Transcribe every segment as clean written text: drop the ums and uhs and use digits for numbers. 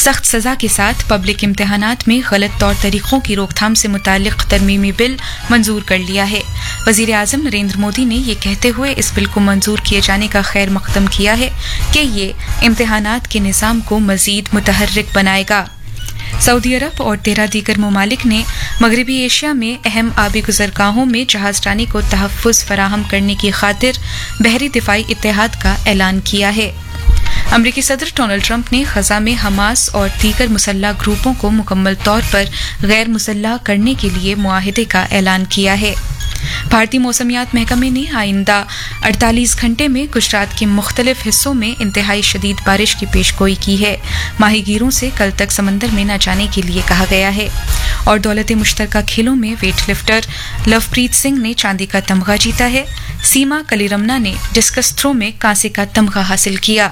सख्त सजा के साथ पब्लिक इम्तिहानात में गलत तौर तरीकों की रोकथाम से मुताल्लिक तरमीमी बिल मंजूर कर लिया है। वजीर आजम नरेंद्र मोदी ने ये कहते हुए इस बिल को मंजूर किए जाने का खैर मकदम किया है कि ये इम्तिहानात के निज़ाम को मजीद मुतहर्रिक बनाएगा। सऊदी अरब और 13 दीगर ममालिक ने मगरबी एशिया में अहम आबी गुज़रगाहों में जहाज़रानी को तहफ़्फ़ुज़ फराहम करने की खातिर बहरी दिफाई इत्तेहाद का ऐलान किया है। अमरीकी सदर डोनाल्ड ट्रंप ने ग़ज़ा में हमास और दीगर मुसल्लह ग्रुपों को मुकम्मल तौर पर गैर मुसल्लह करने के लिए मुआहिदे का ऐलान किया है। भारतीय मौसमियात महकमे ने आइंदा 48 घंटे में गुजरात के मुख्तलिफ हिस्सों में इंतहाई शदीद बारिश की पेशगोई की है। माहीगीरों से कल तक समंदर में न जाने के लिए कहा गया है। और दौलत मुश्तरका खेलों में वेट लिफ्टर लवप्रीत सिंह ने चांदी का तमगा जीता है। सीमा कलीरमना ने डिस्कस थ्रो में कांसे का तमगा हासिल किया।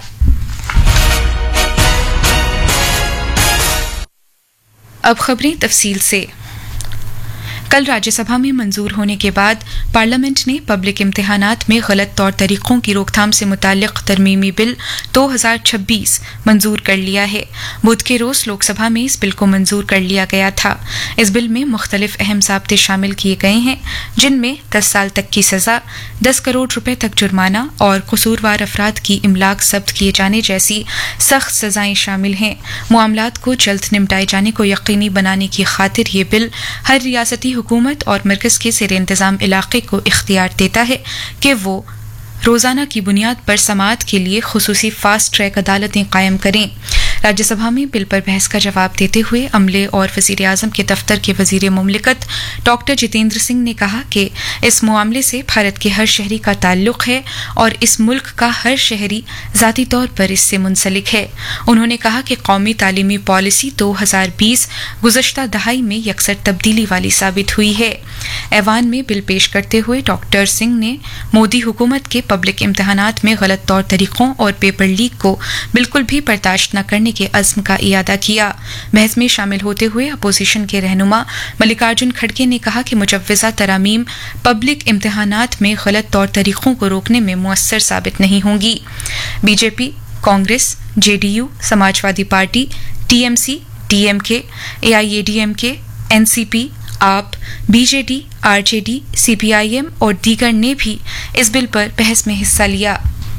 अब खबरें तफसील से। कल राज्यसभा में मंजूर होने के बाद पार्लियामेंट ने पब्लिक इम्तिहानात में गलत तौर तरीकों की रोकथाम से मुताल्लिक तरमीमी बिल 2026 मंजूर कर लिया है। बुध के रोज लोकसभा में इस बिल को मंजूर कर लिया गया था। इस बिल में मुख्तलिफ अहम ज़ाब्ते शामिल किए गए हैं, जिनमें 10 साल तक की सज़ा, 10 करोड़ रुपए तक जुर्माना और कसूरवार अफराद की इमलाक जब्त किए जाने जैसी सख्त सजाएं शामिल हैं। मामलात को जल्द निपटाए जाने को यकीनी बनाने की खातिर ये बिल हर रियासती हुकूमत और मरकज के ज़ेर इंतज़ाम इलाके को इख्तियार देता है कि वो रोज़ाना की बुनियाद पर समाअत के लिए खुसूसी फास्ट ट्रैक अदालतें कायम करें। राज्यसभा में बिल पर बहस का जवाब देते हुए अमले और वज़ीर आज़म के दफ्तर के वज़ीर मुमलिकत डॉक्टर जितेंद्र सिंह ने कहा कि इस मामले से भारत के हर शहरी का ताल्लुक़ है और इस मुल्क का हर शहरी ज़ाती तौर पर इससे मुंसलिक है। उन्होंने कहा कि कौमी तालीमी पॉलिसी 2020 गुज़श्ता दहाई में यकसर तब्दीली वाली साबित हुई है। ऐवान में बिल पेश करते हुए डॉक्टर सिंह ने मोदी हुकूमत के पब्लिक इम्तिहानात में गलत तौर तरीकों और पेपर लीक को बिल्कुल भी बर्दाश्त न करने के अज़्म का इयादा किया। बहस में शामिल होते हुए अपोजिशन के रहनुमा मल्लिकार्जुन खड़गे ने कहा कि मुजव्वज़ा तरामीम पब्लिक इम्तिहानात में गलत तौर तरीकों को रोकने में मुअस्सर साबित नहीं होंगी। BJP, Congress, JDU, Samajwadi party, TMC, DMK, AIADMK, NCP, आप, बीजेडी, आरजेडी, सीपीआईएम और दीगर ने भी इस बिल पर बहस में हिस्सा लिया।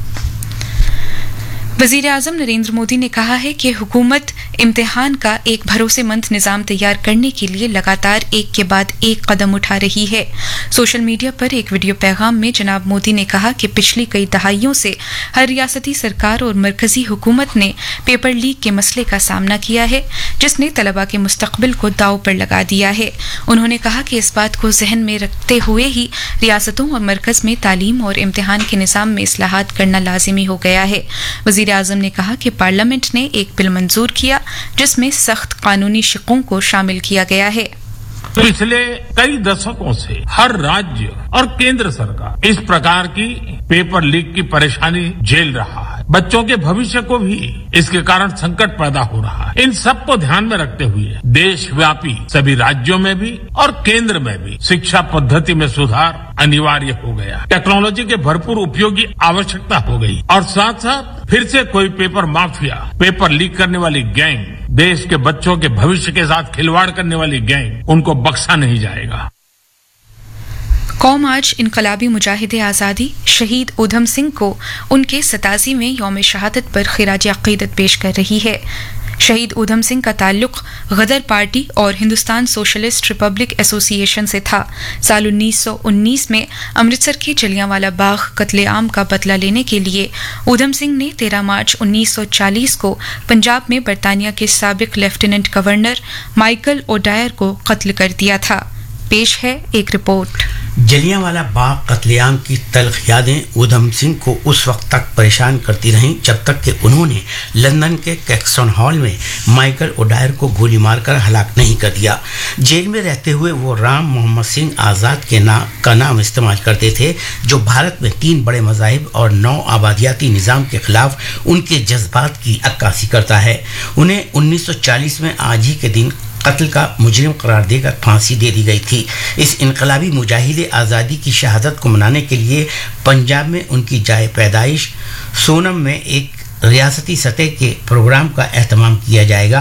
वज़ीर आज़म नरेंद्र मोदी ने कहा है कि हुकूमत इम्तिहान का एक भरोसेमंद निज़ाम तैयार करने के लिए लगातार एक के बाद एक कदम उठा रही है। सोशल मीडिया पर एक वीडियो पैगाम में जनाब मोदी ने कहा कि पिछली कई दहाइयों से हर रियासती सरकार और मरकजी हुकूमत ने पेपर लीक के मसले का सामना किया है, जिसने तलबा के मुस्तकबिल को दांव पर लगा दिया है। उन्होंने कहा कि इस बात को जहन में रखते हुए ही रियासतों और मरकज में तालीम और इम्तिहान के निज़ाम में इस्लाहात करना लाजिमी हो गया है। वज़ीर आज़म ने कहा कि पार्लियामेंट ने एक बिल मंजूर किया जिसमें सख्त कानूनी शिकों को शामिल किया गया है। पिछले कई दशकों से हर राज्य और केंद्र सरकार इस प्रकार की पेपर लीक की परेशानी झेल रहा है। बच्चों के भविष्य को भी इसके कारण संकट पैदा हो रहा है। इन सब को ध्यान में रखते हुए देशव्यापी सभी राज्यों में भी और केंद्र में भी शिक्षा पद्धति में सुधार अनिवार्य हो गया। टेक्नोलॉजी के भरपूर उपयोग की आवश्यकता हो गई और साथ साथ फिर से कोई पेपर माफिया, पेपर लीक करने वाली गैंग, देश के बच्चों के भविष्य के साथ खिलवाड़ करने वाली गैंग, उनको बख्शा नहीं जाएगा। कौम आज इनकलाबी मुजाहिद आज़ादी शहीद ऊधम सिंह को उनके 87वें यौम शहादत पर खिराज अक़ीदत पेश कर रही है। शहीद ऊधम सिंह का ताल्लुक गदर पार्टी और हिंदुस्तान सोशलिस्ट रिपब्लिक एसोसिएशन से था। साल 1919 में अमृतसर के जलियांवाला बाग कत्लेआम का बदला लेने के लिए ऊधम सिंह ने 13 मार्च 1940 को पंजाब में बरतानिया के साबिक लेफ्टिनेंट गवर्नर माइकल ओडायर को कत्ल कर दिया था। पेश है एक रिपोर्ट। जलियांवाला बाग कत्लेआम की तल्ख यादें ऊधम सिंह को उस वक्त तक परेशान करती रहीं जब तक कि उन्होंने लंदन के कैक्सटन हॉल में माइकल ओडायर को गोली मारकर हलाक नहीं कर दिया। जेल में रहते हुए वो राम मोहम्मद सिंह आज़ाद के नाम इस्तेमाल करते थे, जो भारत में 3 बड़े मज़ाहिब और 9 आबादियाती निज़ाम के खिलाफ उनके जज्बात की अक्कासी करता है। उन्हें 1940 में आज ही के दिन कत्ल का मुजरिम करार देकर फांसी दे दी गई थी। इस इनकलाबी मुजाहिद आज़ादी की शहादत को मनाने के लिए पंजाब में उनकी जाए पैदाइश सोनम में एक रियासती सतह के प्रोग्राम का एहतमाम किया जाएगा।